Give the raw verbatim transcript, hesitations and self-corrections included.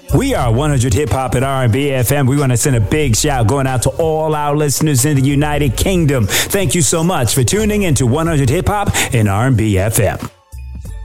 We are one hundred Hip Hop at R and B F M. We want to send a big shout going out to all our listeners in the United Kingdom. Thank you so much for tuning into one hundred Hip Hop and R and B F M.